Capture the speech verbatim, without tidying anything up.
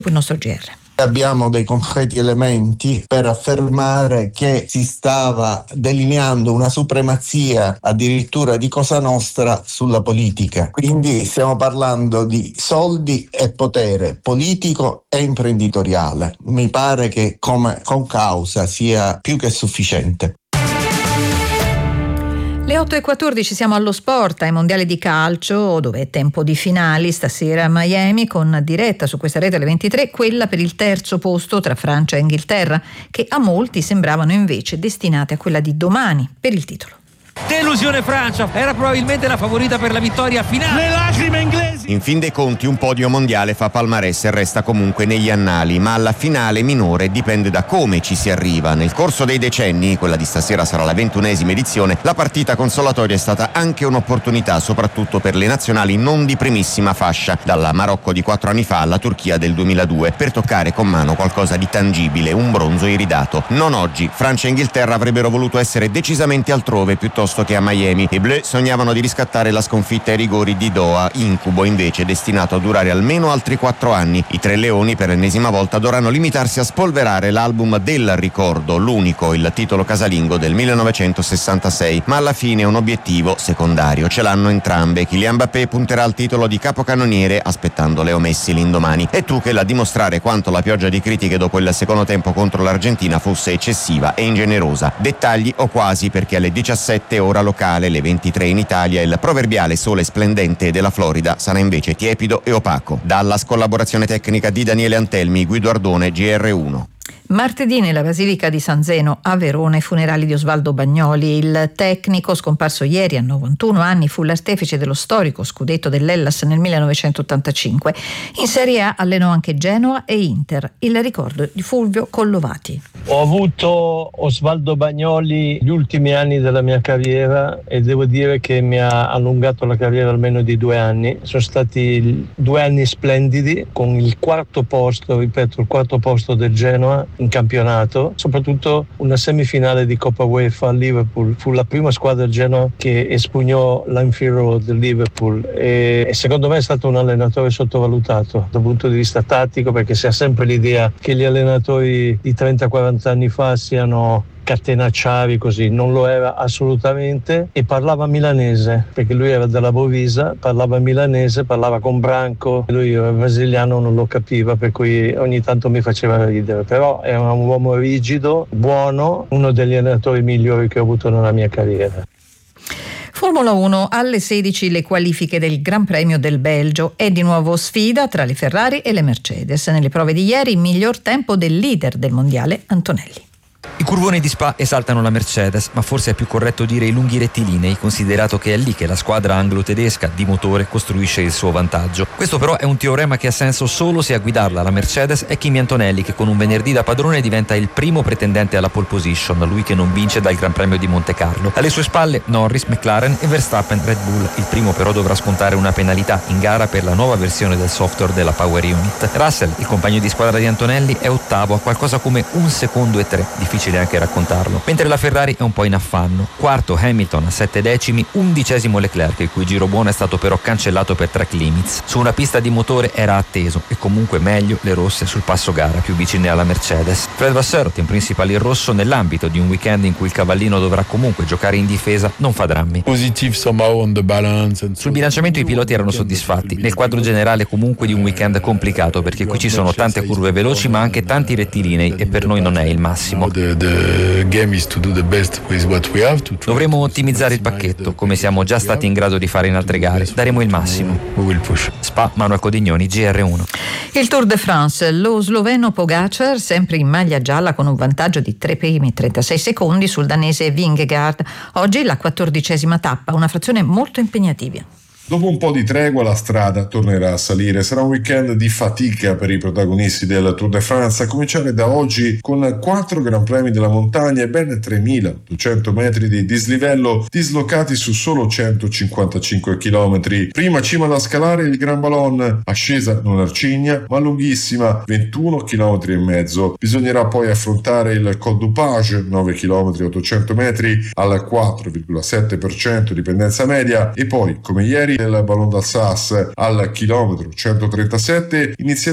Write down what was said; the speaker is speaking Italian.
il nostro G R. Abbiamo dei concreti elementi per affermare che si stava delineando una supremazia addirittura di Cosa Nostra sulla politica. Quindi stiamo parlando di soldi e potere politico e imprenditoriale. Mi pare che come concausa sia più che sufficiente. Le otto e quattordici siamo allo sport, ai mondiali di calcio, dove è tempo di finali stasera a Miami, con diretta su questa rete alle ventitré, quella per il terzo posto tra Francia e Inghilterra, che a molti sembravano invece destinate a quella di domani per il titolo. Delusione Francia, era probabilmente la favorita per la vittoria finale. Le lacrime inglesi. In fin dei conti un podio mondiale fa palmarès e resta comunque negli annali, ma alla finale minore dipende da come ci si arriva. Nel corso dei decenni, quella di stasera sarà la ventunesima edizione, la partita consolatoria è stata anche un'opportunità soprattutto per le nazionali non di primissima fascia, dalla Marocco di quattro anni fa alla Turchia del duemiladue, per toccare con mano qualcosa di tangibile, un bronzo iridato. Non oggi. Francia e Inghilterra avrebbero voluto essere decisamente altrove piuttosto che a Miami. I Bleu sognavano di riscattare la sconfitta ai rigori di Doha, incubo invece destinato a durare almeno altri quattro anni. I tre leoni per l'ennesima volta dovranno limitarsi a spolverare l'album del ricordo, l'unico, il titolo casalingo del millenovecentosessantasei, ma alla fine un obiettivo secondario ce l'hanno entrambe. Kylian Mbappé punterà al titolo di capocannoniere aspettando Leo Messi l'indomani, e Tuchel a dimostrare quanto la pioggia di critiche dopo il secondo tempo contro l'Argentina fosse eccessiva e ingenerosa. Dettagli o quasi, perché alle diciassette ora locale, le ventitré in Italia, il proverbiale sole splendente della Florida sarà invece tiepido e opaco. Dallas, collaborazione tecnica di Daniele Antelmi, Guido Ardone, G R uno. Martedì nella Basilica di San Zeno a Verona i funerali di Osvaldo Bagnoli. Il tecnico, scomparso ieri a novantuno anni, fu l'artefice dello storico scudetto dell'Hellas nel millenovecentottantacinque. In Serie A allenò anche Genoa e Inter. Il ricordo di Fulvio Collovati. Ho avuto Osvaldo Bagnoli gli ultimi anni della mia carriera e devo dire che mi ha allungato la carriera almeno di due anni. Sono stati due anni splendidi, con il quarto posto, ripeto, il quarto posto del Genoa in campionato, soprattutto una semifinale di Coppa UEFA a Liverpool. Fu la prima squadra del Genoa che espugnò l'Anfield Road del Liverpool e, e secondo me è stato un allenatore sottovalutato dal punto di vista tattico, perché si ha sempre l'idea che gli allenatori di trenta quaranta anni fa siano catenacciari, così non lo era assolutamente, e parlava milanese perché lui era della Bovisa, parlava milanese, parlava con Branco, lui era brasiliano, non lo capiva, per cui ogni tanto mi faceva ridere, però era un uomo rigido, buono, uno degli allenatori migliori che ho avuto nella mia carriera. Formula uno, alle sedici le qualifiche del Gran Premio del Belgio. È di nuovo sfida tra le Ferrari e le Mercedes. Nelle prove di ieri, miglior tempo del leader del mondiale, Antonelli. I curvoni di Spa esaltano la Mercedes, ma forse è più corretto dire i lunghi rettilinei, considerato che è lì che la squadra anglo-tedesca di motore costruisce il suo vantaggio. Questo però è un teorema che ha senso solo se a guidarla la Mercedes è Kimi Antonelli, che con un venerdì da padrone diventa il primo pretendente alla pole position, lui che non vince dal Gran Premio di Monte Carlo. Alle sue spalle Norris, McLaren e Verstappen, Red Bull. Il primo però dovrà scontare una penalità in gara per la nuova versione del software della Power Unit. Russell, il compagno di squadra di Antonelli, è ottavo a qualcosa come un secondo e tre, difficile anche raccontarlo, mentre la Ferrari è un po' in affanno. Quarto Hamilton a sette decimi, undicesimo Leclerc, il cui giro buono è stato però cancellato per track limits. Su una pista di motore era atteso, e comunque meglio le rosse sul passo gara, più vicine alla Mercedes. Fred Vasseur, team principale in rosso, nell'ambito di un weekend in cui il cavallino dovrà comunque giocare in difesa, non fa drammi. Sul bilanciamento i piloti erano soddisfatti, nel quadro generale comunque di un weekend complicato, perché qui ci sono tante curve veloci ma anche tanti rettilinei, e per noi non è il massimo. Dovremo ottimizzare il pacchetto, come siamo già stati in grado di fare in altre gare. Daremo il massimo. Spa, Manuel Codignoni, G R uno. Il Tour de France, lo sloveno Pogacar, sempre in maglia gialla con un vantaggio di tre primi e trentasei secondi sul danese Vingegaard. Oggi la quattordicesima tappa, una frazione molto impegnativa. Dopo un po' di tregua la strada tornerà a salire. Sarà un weekend di fatica per i protagonisti del Tour de France, a cominciare da oggi con quattro Gran Premi della montagna e ben tremilaottocento metri di dislivello dislocati su solo centocinquantacinque chilometri. Prima cima da scalare il Gran Ballon, ascesa non arcigna ma lunghissima, ventuno chilometri e mezzo. Bisognerà poi affrontare il Col du Page, nove chilometri e ottocento metri al quattro virgola sette per cento di pendenza media, e poi come ieri il Ballon d'Alsace al chilometro centotrentasette, inizia